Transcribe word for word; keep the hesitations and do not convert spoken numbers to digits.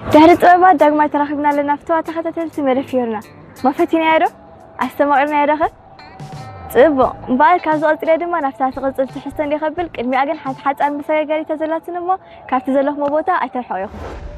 دهر الطبابات داغما تراخبنا لنا فتوى تخطتلت مرفيورنا ما فتينا يرو استمعنا يرخ صبو مبارك كازو قصري دما نفسها تقصل تحسن يخبل قدمي اجن حد حد ان مسغغري تزلاتن مو كافت زلخ مو بوتا ايترحو يخ